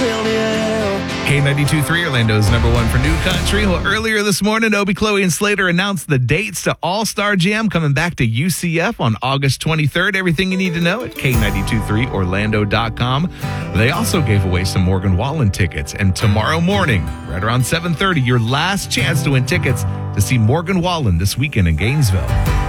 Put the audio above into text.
K92.3, Orlando's number one for new country. Well, earlier this morning, Obie, Chloe, and Slater announced the dates to All-Star Jam coming back to UCF on August 23rd. Everything you need to know at K923Orlando.com. They also gave away some Morgan Wallen tickets. And tomorrow morning, right around 7:30, your last chance to win tickets to see Morgan Wallen this weekend in Gainesville.